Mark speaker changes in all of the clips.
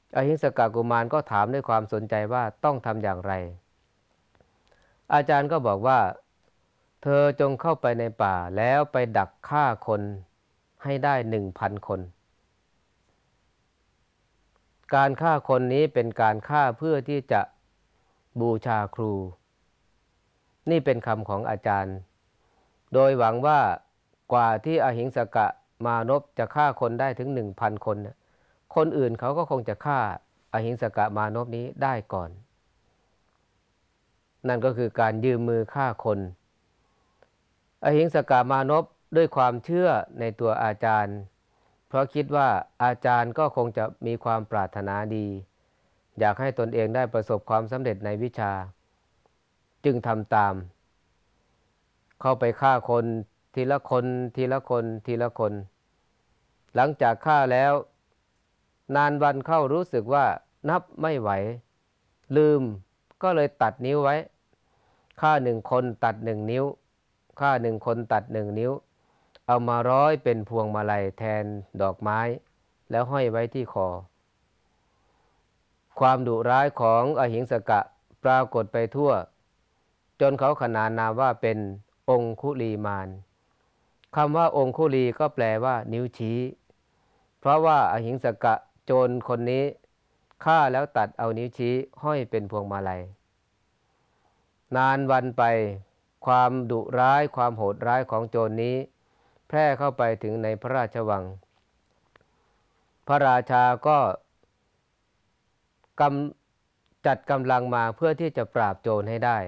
Speaker 1: อหิงสกกุมารก็ถามด้วยความสนใจว่าต้องทำอย่างไรอาจารย์ก็บอกว่าเธอจงเข้าไปในป่าแล้วไปดักฆ่าคนให้ได้1,000 คนการฆ่าคนนี้เป็นการฆ่าเพื่อที่จะบูชาครูนี่เป็นคำของอาจารย์โดยหวังว่ากว่าที่อหิงสกมานพจะฆ่าคนได้ถึง1,000 คนคนอื่นเขาก็คงจะฆ่าอหิงสกมานพนี้ได้ก่อนนั่นก็คือการยืมมือฆ่าคนอหิงสกมานพด้วยความเชื่อในตัวอาจารย์เพราะคิดว่าอาจารย์ก็คงจะมีความปรารถนาดีอยากให้ตนเองได้ประสบความสำเร็จในวิชาจึงทำตามเข้าไปฆ่าคนทีละคนทีละคนทีละคนหลังจากฆ่าแล้วนานวันเข้ารู้สึกว่านับไม่ไหวลืมก็เลยตัดนิ้วไว้ฆ่า1 คนตัด1 นิ้วฆ่า1 คนตัด1 นิ้วเอามาร้อยเป็นพวงมาลัยแทนดอกไม้แล้วห้อยไว้ที่คอความดุร้ายของอหิงสกะปรากฏไปทั่วจนเขาขนานนามว่าเป็นองคุลีมานคำว่าองคุลีก็แปลว่านิ้วชี้เพราะว่าอหิงสกะโจรคนนี้ฆ่าแล้วตัดเอานิ้วชี้ห้อยเป็นพวงมาลัยนานวันไปความดุร้ายความโหดร้ายของโจรนี้แพร่เข้าไปถึงในพระราชวังพระราชาก็จัดกำลังมาเพื่อที่จะปราบโจรให้ได้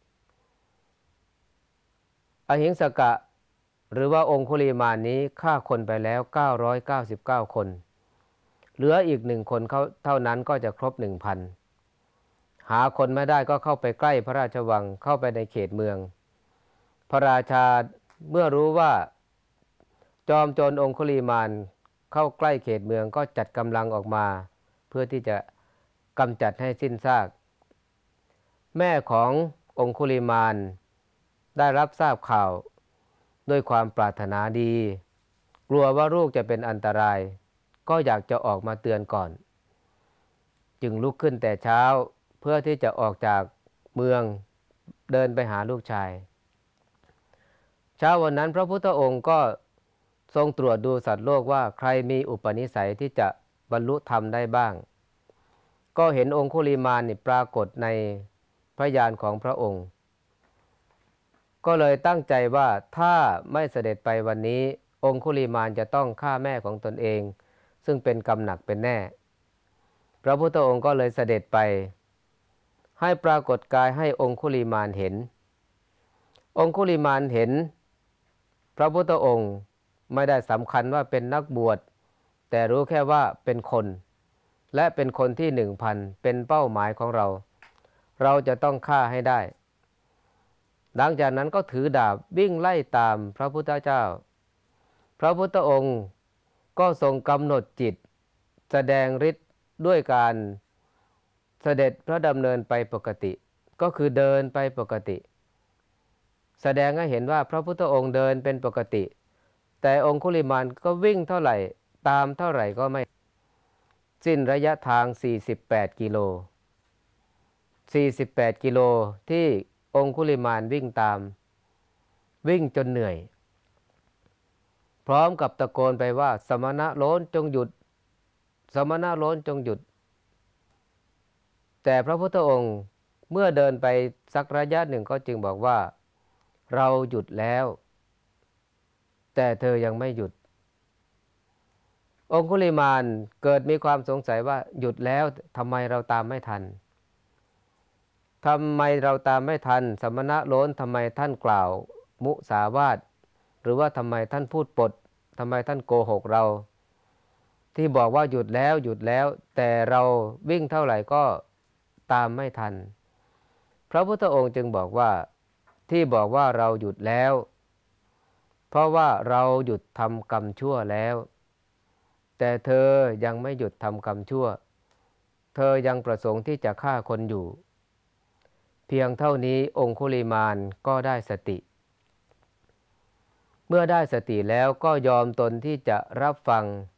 Speaker 1: อหิงสกะหรือว่าองคุลิมานนี้ฆ่าคนไปแล้ว999 คนเหลืออีก1 คนเท่านั้นก็จะครบ 1,000 หาคนไม่ได้ก็เข้าไปใกล้พระราชวังเข้าไปในเขตเมืองพระราชาเมื่อรู้ว่าจอมโจรองคุลิมานเข้าใกล้เขตเมืองก็จัดกำลังออกมาเพื่อที่จะกำจัดให้สิ้นซากแม่ขององคุลิมานได้รับทราบข่าวด้วยความปรารถนาดีกลัวว่าลูกจะเป็นอันตรายก็อยากจะออกมาเตือนก่อนจึงลุกขึ้นแต่เช้าเพื่อที่จะออกจากเมืองเดินไปหาลูกชายเช้าวันนั้นพระพุทธองค์ก็ทรงตรวจดูสัตว์โลกว่าใครมีอุปนิสัยที่จะบรรลุธรรมได้บ้างก็เห็นองคุลิมานปรากฏในพระญาณของพระองค์ก็เลยตั้งใจว่าถ้าไม่เสด็จไปวันนี้องคุลิมานจะต้องฆ่าแม่ของตนเองซึ่งเป็นกรรมหนักเป็นแน่พระพุทธองค์ก็เลยเสด็จไปให้ปรากฏกายให้องคุลิมานเห็นองคุลิมานเห็นพระพุทธองค์ไม่ได้สำคัญว่าเป็นนักบวชแต่รู้แค่ว่าเป็นคนและเป็นคนที่1,000เป็นเป้าหมายของเราจะต้องฆ่าให้ได้หลังจากนั้นก็ถือดาบวิ่งไล่ตามพระพุทธเจ้าพระพุทธองค์ก็ทรงกำหนดจิตแสดงฤทธิ์ด้วยการเสด็จพระดำเนินไปปกติก็คือเดินไปปกติแสดงให้เห็นว่าพระพุทธองค์เดินเป็นปกติแต่องคุลิมานก็วิ่งเท่าไหร่ตามเท่าไหร่ก็ไม่สิ้นระยะทาง48 กิโล48 กิโลที่องคุลิมานวิ่งตามวิ่งจนเหนื่อยพร้อมกับตะโกนไปว่าสมณะโล้นจงหยุดสมณะโล้นจงหยุดแต่พระพุทธองค์เมื่อเดินไปสักระยะหนึ่งก็จึงบอกว่าเราหยุดแล้วแต่เธอยังไม่หยุดองคุลิมานเกิดมีความสงสัยว่าหยุดแล้วทำไมเราตามไม่ทันทำไมเราตามไม่ทันสมณะโล้นทำไมท่านกล่าวมุสาวาทหรือว่าทำไมท่านพูดปดทำไมท่านโกหกเราที่บอกว่าหยุดแล้วหยุดแล้วแต่เราวิ่งเท่าไหร่ก็ตามไม่ทันพระพุทธองค์จึงบอกว่าที่บอกว่าเราหยุดแล้วเพราะว่าเราหยุดทำกรรมชั่วแล้วแต่เธอยังไม่หยุดทำกรรมชั่วเธอยังประสงค์ที่จะฆ่าคนอยู่เพียงเท่านี้องคุลิมานก็ได้สติเมื่อได้สติแล้วก็ยอมตนที่จะรับฟัง